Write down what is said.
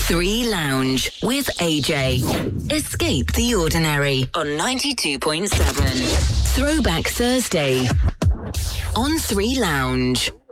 3 Lounge with AJ. Escape the ordinary on 92.7. Throwback Thursday on 3 Lounge.